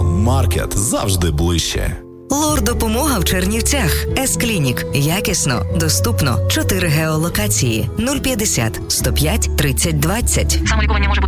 Маркет завжди ближче. Лор-допомога в Чернівцях. С-клінік. Якісно, доступно. 4 геолокації. 050 105 30 20. Самолікування може бути